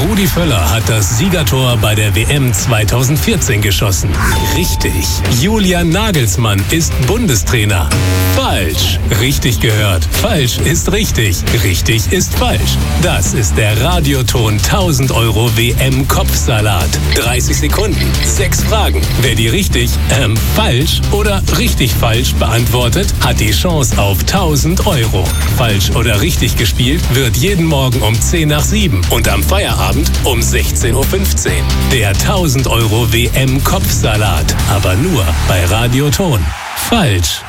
Rudi Völler hat das Siegertor bei der WM 2014 geschossen. Richtig. Julian Nagelsmann ist Bundestrainer. Falsch. Richtig gehört. Falsch ist richtig. Richtig ist falsch. Das ist der Radioton 1000 € WM-Kopfsalat. 30 Sekunden, 6 Fragen. Wer die richtig, falsch oder richtig falsch beantwortet, hat die Chance auf 1000 €. Falsch oder richtig gespielt wird jeden Morgen um 10 nach 7 und am Feierabend um 16:15 Uhr. Der 1000 € WM-Kopfsalat. Aber nur bei Radioton. Falsch.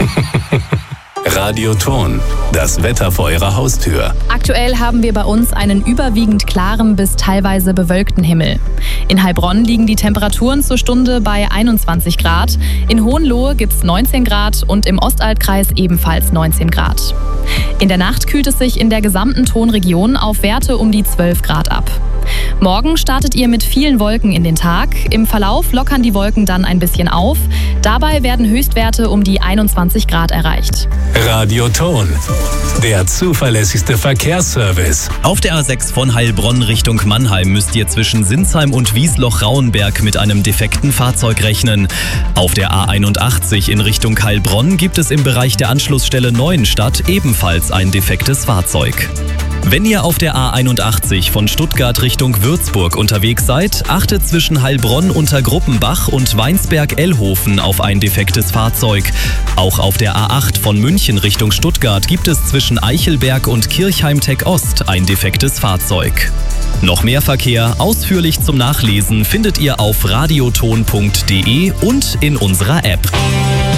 Radioton. Das Wetter vor Ihrer Haustür. Aktuell haben wir bei uns einen überwiegend klaren bis teilweise bewölkten Himmel. In Heilbronn liegen die Temperaturen zur Stunde bei 21 Grad. In Hohenlohe gibt es 19 Grad und im Ostalbkreis ebenfalls 19 Grad. In der Nacht kühlt es sich in der gesamten Tonregion auf Werte um die 12 Grad ab. Morgen startet ihr mit vielen Wolken in den Tag. Im Verlauf lockern die Wolken dann ein bisschen auf. Dabei werden Höchstwerte um die 21 Grad erreicht. Radioton. Der zuverlässigste Verkehrsservice. Auf der A6 von Heilbronn Richtung Mannheim müsst ihr zwischen Sinsheim und Wiesloch-Rauenberg mit einem defekten Fahrzeug rechnen. Auf der A81 in Richtung Heilbronn gibt es im Bereich der Anschlussstelle Neuenstadt ebenfalls ein defektes Fahrzeug. Wenn ihr auf der A81 von Stuttgart Richtung Würzburg unterwegs seid, achtet zwischen Heilbronn unter Gruppenbach und Weinsberg-Ellhofen auf ein defektes Fahrzeug. Auch auf der A8 von München Richtung Stuttgart gibt es zwischen Eichelberg und Kirchheim-Tech-Ost ein defektes Fahrzeug. Noch mehr Verkehr ausführlich zum Nachlesen findet ihr auf radioton.de und in unserer App.